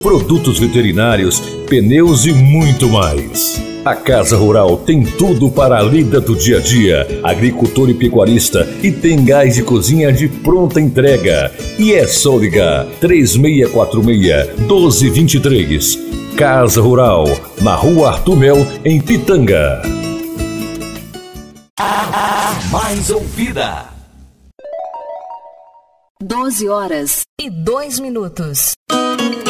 produtos veterinários, pneus e muito mais. A Casa Rural tem tudo para a lida do dia a dia, agricultor e pecuarista, e tem gás de cozinha de pronta entrega. E é só ligar 3646-1223. Casa Rural, na Rua Arthur Mel, em Pitanga. A mais ouvida. 12 horas e 2 minutos.